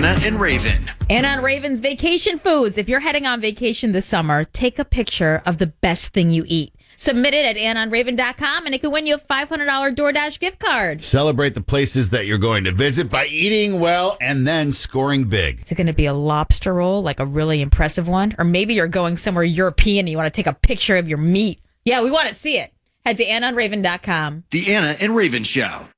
Anna and Raven. And on Raven's Vacation Foods, if you're heading on vacation this summer, take a picture of the best thing you eat. Submit it at AnnOnRaven.com and it can win you a $500 DoorDash gift card. Celebrate the places that you're going to visit by eating well and then scoring big. Is it going to be a lobster roll, like a really impressive one? Or maybe you're going somewhere European and you want to take a picture of your meat. Yeah, we want to see it. Head to AnnOnRaven.com. The Anna and Raven Show.